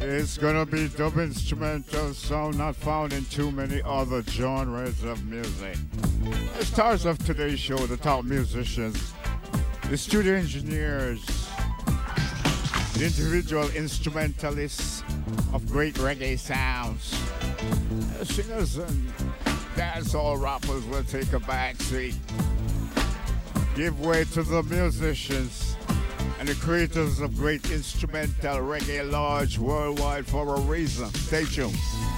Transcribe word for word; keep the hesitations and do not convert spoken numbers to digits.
It's gonna be dub instrumental sound not found in too many other genres of music. The stars of today's show, the top musicians, the studio engineers, the individual instrumentalists of great reggae sounds, the singers and dancehall rappers will take a back seat. Give way to the musicians and the creators of great instrumental reggae lodge worldwide for a reason. Stay tuned.